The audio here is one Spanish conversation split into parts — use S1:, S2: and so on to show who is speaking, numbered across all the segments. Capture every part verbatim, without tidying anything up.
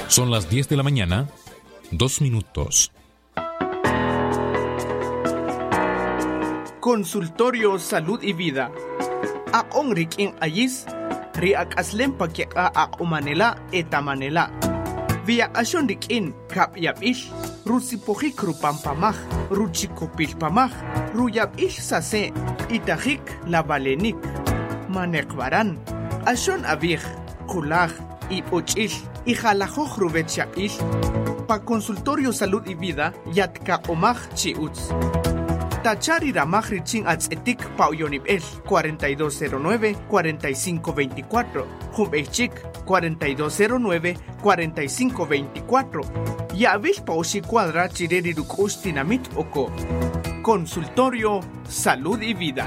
S1: Son las diez de la mañana, dos minutos.
S2: Consultorio Salud y Vida. Akong riking ayis, riak aslem pakyak a umanela eta manela. Via asyon rikin kap yap ish, rusipojik rupampamaj, ruchikopil pamaj, ruyap ish sase, itajik la balenik. Manekbaran, asyon avij, kulaj, ipochish, ijalajoj rubet yap ish. Pa Consultorio Salud y Vida, yatka omaj chiuts. Tachari ramaj richin atzetik pauyonib el cuarenta y dos cero nueve, cuarenta y cinco veinticuatro, Humbechik cuarenta y dos cero nueve, cuarenta y cinco veinticuatro. Yavish paushi cuadra chireri rukustinamit oko. Consultorio Salud y Vida.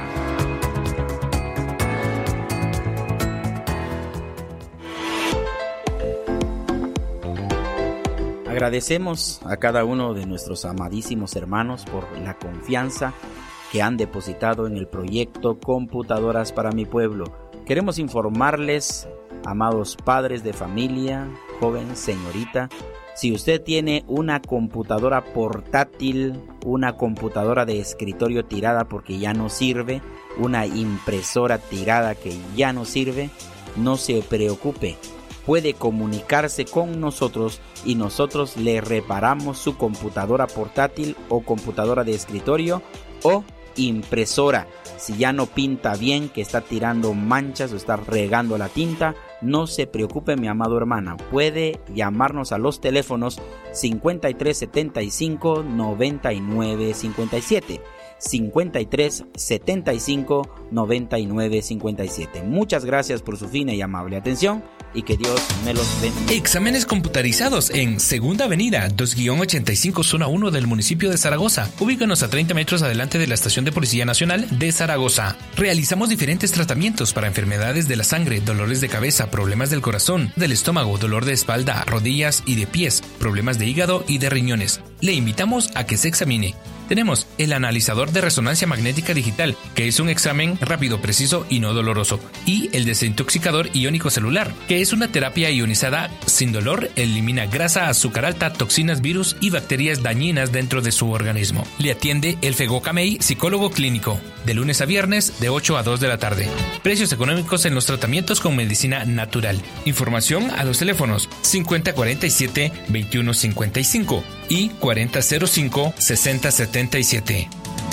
S3: Agradecemos a cada uno de nuestros amadísimos hermanos por la confianza que han depositado en el proyecto Computadoras para mi Pueblo. Queremos informarles, amados padres de familia, joven, señorita, si usted tiene una computadora portátil, una computadora de escritorio tirada porque ya no sirve, una impresora tirada que ya no sirve, no se preocupe. Puede comunicarse con nosotros y nosotros le reparamos su computadora portátil o computadora de escritorio o impresora. Si ya no pinta bien, que está tirando manchas o está regando la tinta, no se preocupe, mi amado hermana. Puede llamarnos a los teléfonos cincuenta y tres setenta y cinco noventa y nueve cincuenta y siete. cincuenta y tres setenta y cinco noventa y nueve cincuenta y siete. Muchas gracias por su fina y amable atención y que Dios me los bendiga.
S4: Exámenes computarizados en Segunda Avenida dos ochenta y cinco, Zona uno del municipio de Zaragoza. Ubícanos a treinta metros adelante de la Estación de Policía Nacional de Zaragoza. Realizamos diferentes tratamientos para enfermedades de la sangre, dolores de cabeza, problemas del corazón, del estómago, dolor de espalda, rodillas y de pies, problemas de hígado y de riñones. Le invitamos a que se examine. Tenemos el analizador de resonancia magnética digital, que es un examen rápido, preciso y no doloroso, y el desintoxicador iónico celular, que es una terapia ionizada sin dolor, elimina grasa, azúcar alta, toxinas, virus y bacterias dañinas dentro de su organismo. Le atiende el Fegocamey, psicólogo clínico, de lunes a viernes de ocho a dos de la tarde. Precios económicos en los tratamientos con medicina natural. Información a los teléfonos cincuenta cuarenta y siete veintiuno cincuenta y cinco y cuarenta cero cinco sesenta setenta y siete.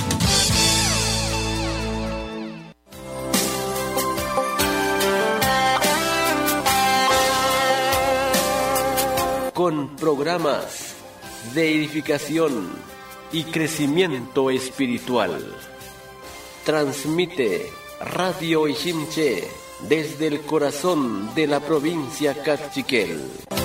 S5: Con programas de edificación y crecimiento espiritual. Transmite Radio Ishimche desde el corazón de la provincia Cachiquel.